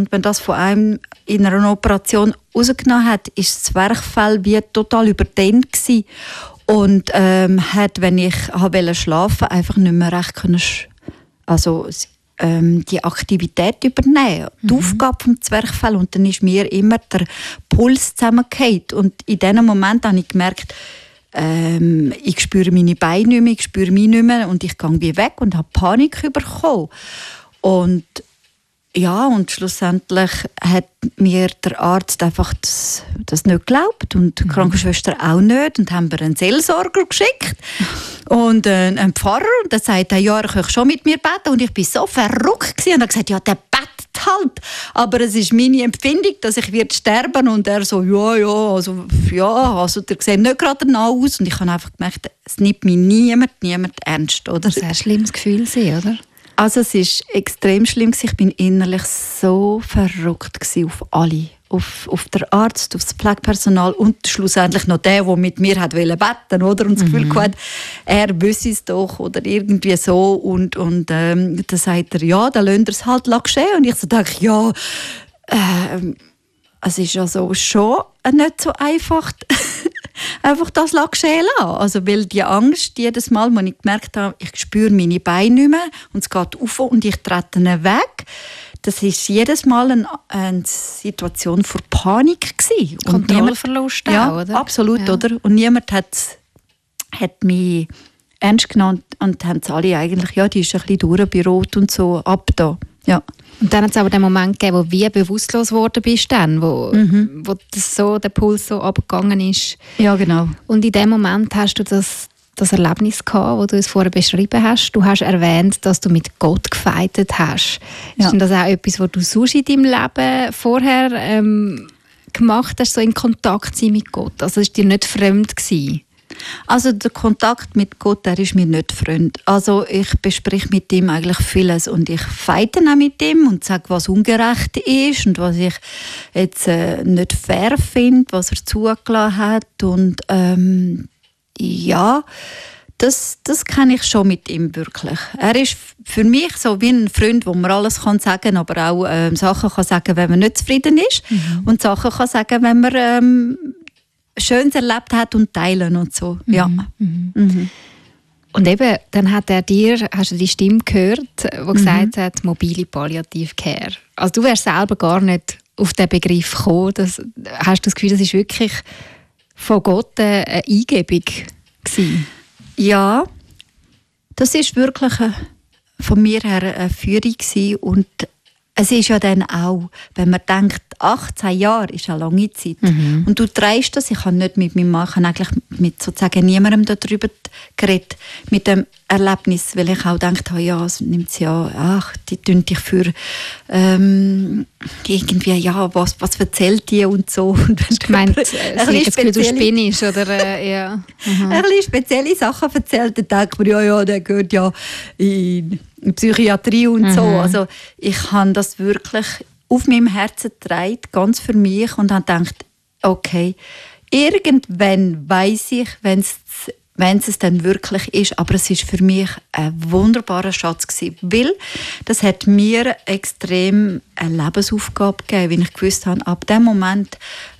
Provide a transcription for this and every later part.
Und wenn das von einem in einer Operation rausgenommen hat, ist das Zwerchfell wie total überdehnt gewesen. Und hat, wenn ich schlafen wollte, einfach nicht mehr recht können, die Aktivität übernehmen. Die Aufgabe vom Zwerchfell. Und dann ist mir immer der Puls zusammengefallen. Und in diesem Moment habe ich gemerkt, ich spüre meine Beine nicht mehr, ich spüre mich nicht mehr und ich gehe wie weg und habe Panik bekommen. Und ja, und schlussendlich hat mir der Arzt einfach das nicht geglaubt und die Krankenschwester auch nicht und haben mir einen Seelsorger geschickt und einen Pfarrer und der sagt, ja, er kann schon mit mir beten und ich bin so verrückt gewesen. Und er hat gesagt, ja, der betet halt, aber es ist meine Empfindung, dass ich sterben und er so, also der sieht nicht gerade danach aus und ich habe einfach gemerkt, es nimmt mich niemand ernst, oder? Das war ein schlimmes Gefühl, oder? Also es war extrem schlimm. Ich bin innerlich so verrückt auf alle. Auf den Arzt, auf das Pflegepersonal und schlussendlich noch der mit mir hat beten, oder? Und das Gefühl hatte, er wüsste es doch oder irgendwie so. Und dann sagt er, ja, dann lasst er es halt geschehen. Und ich so dachte, ja, es ist also schon nicht so einfach, einfach das geschehen lassen. Also, weil die Angst, jedes Mal, wenn ich gemerkt habe, ich spüre meine Beine nicht mehr und es geht auf und ich trete ihn weg, das war jedes Mal eine Situation vor Panik gewesen. Kontrollverlust auch, ja, oder? Absolut, ja. Oder? Und niemand hat mich ernst genommen und haben alle eigentlich, ja, die ist ein bisschen durch bei Rot und so, ab da. Ja. Und dann hat es aber den Moment gegeben, wo du wie bewusstlos geworden bist, wo der Puls so abgegangen ist. Ja, genau. Und in dem Moment hast du das Erlebnis gehabt, das du es vorher beschrieben hast. Du hast erwähnt, dass du mit Gott gefeitet hast. Ja. Ist denn das auch etwas, was du sonst in deinem Leben vorher gemacht hast, so in Kontakt sein mit Gott? Also es war dir nicht fremd gewesen? Also der Kontakt mit Gott, der ist mir nicht fremd. Also ich bespreche mit ihm eigentlich vieles und ich feite auch mit ihm und sage, was ungerecht ist und was ich jetzt nicht fair finde, was er zugelassen hat. Und ja, das kann ich schon mit ihm wirklich. Er ist für mich so wie ein Freund, wo man alles kann sagen, aber auch Sachen kann sagen, wenn man nicht zufrieden ist und Sachen kann sagen, wenn man Schönes erlebt hat und teilen und so. Ja. Und eben, dann hast du die Stimme gehört, die gesagt hat, mobile Palliative Care. Also du wärst selber gar nicht auf diesen Begriff gekommen. Hast du das Gefühl, das war wirklich von Gott eine Eingebung gewesen? Ja, das war wirklich von mir her eine Führung gewesen. Und es ist ja dann auch, wenn man denkt, 18 Jahre ist eine lange Zeit. Und du trägst das, ich habe nicht mit meinem Mann, ich habe eigentlich mit sozusagen niemandem darüber geredet, mit dem Erlebnis, weil ich auch gedacht habe, ja, es nimmt sie ja, die tun dich für irgendwie, ja, was erzählt die und so. Und ich meine, du spinnst, oder? Ja. Ein bisschen spezielle Sachen erzählt, dann denkt man, ja, der gehört ja in Psychiatrie und so. Also ich habe das wirklich auf meinem Herzen getragen, ganz für mich, und habe gedacht, okay, irgendwann weiss ich, wenn es dann wirklich ist, aber es ist für mich ein wunderbarer Schatz gewesen, weil das hat mir extrem eine Lebensaufgabe gegeben, weil ich gewusst habe, ab dem Moment,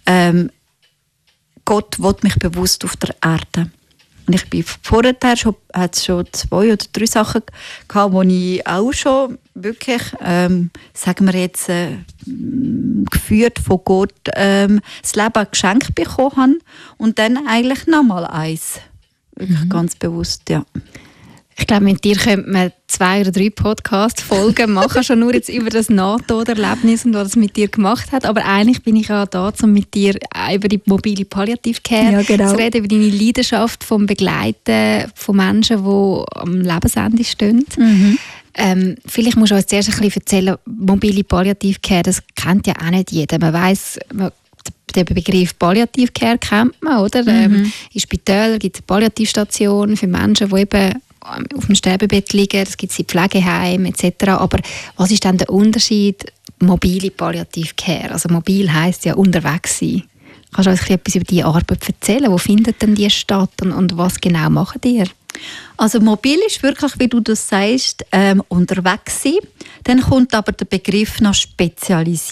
Gott will mich bewusst auf der Erde. Und ich bin vorher schon 2 oder 3 Sachen gehabt, wo ich auch schon wirklich, sagen wir jetzt, geführt von Gott, das Leben geschenkt bekommen habe und dann eigentlich nochmal eins. Wirklich ganz bewusst, ja. Ich glaube, mit dir könnte man 2 oder 3 Podcast-Folgen machen, schon nur jetzt über das Nahtoderlebnis und was es mit dir gemacht hat. Aber eigentlich bin ich ja da, um mit dir über die mobile Palliative Care zu reden, über deine Leidenschaft vom Begleiten von Menschen, die am Lebensende stehen. Vielleicht musst du uns zuerst ein bisschen erzählen, mobile Palliative Care, das kennt ja auch nicht jeder. Man weiss, den Begriff Palliative Care kennt man, oder? In Spitälern gibt es eine Palliativstation für Menschen, die eben auf dem Sterbebett liegen, das gibt es in Pflegeheimen etc. Aber was ist denn der Unterschied mobile Palliative Care? Also mobil heisst ja unterwegs sein. Kannst du uns etwas über diese Arbeit erzählen? Wo findet denn die statt und was genau macht ihr? Also mobil ist wirklich, wie du das sagst, unterwegs sein. Dann kommt aber der Begriff noch spezialisiert.